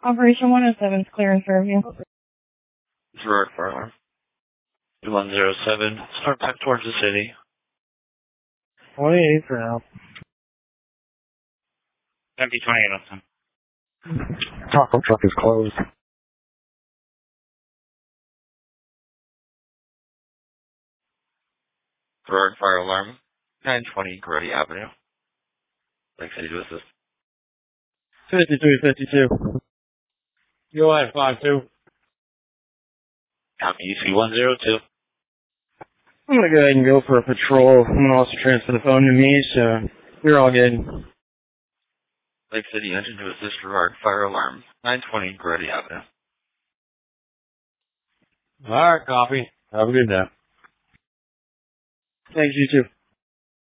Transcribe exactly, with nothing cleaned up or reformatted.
Operation one oh seven is clearance for review. Gerard Fire Alarm. one oh seven, start back towards the city. twenty-eight for now. Empty twenty-eight on time. Taco truck is closed. Gerard Fire Alarm, nine twenty Grady Avenue. Lake City to assist. fifty-three fifty-two. U I five two. Copy U C one oh two. I'm gonna go ahead and go for a patrol. I'm gonna also transfer the phone to me, so we're all good. Lake City engine to assist Gerard Fire Alarm, nine twenty Grady Avenue. Alright, copy. Have a good day. Thanks, you too.